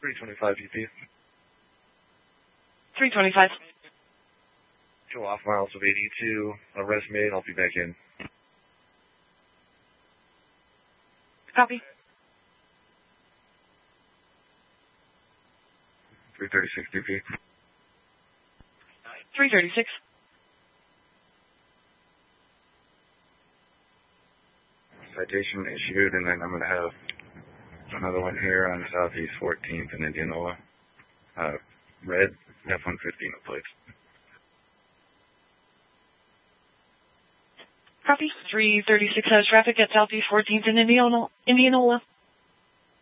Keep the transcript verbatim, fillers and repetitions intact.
three twenty-five G P. three twenty-five. Show off miles of eighty-two. Arrest made. I'll be back in. Copy. three thirty-six D P. three thirty-six. Citation issued, and then I'm going to have another one here on Southeast fourteenth in Indianola. Uh, red F one fifty no plates. Copy. three thirty-six has traffic at Southeast fourteenth in Indianola. Indianola.